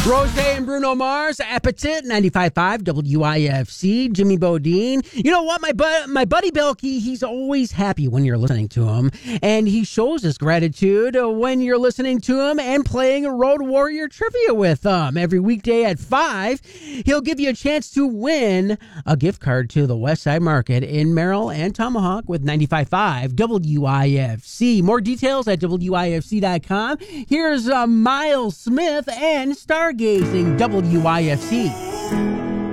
Rose and Bruno Mars, Appetit, 95.5 WIFC, Jimmy Bodine. You know what? My buddy Belky, he's always happy when you're listening to him. And he shows his gratitude when you're listening to him and playing Road Warrior Trivia with him. Every weekday at 5, he'll give you a chance to win a gift card to the West Side Market in Merrill and Tomahawk with 95.5 WIFC. More details at WIFC.com. Here's Miles Smith and Stargazing, WIFC.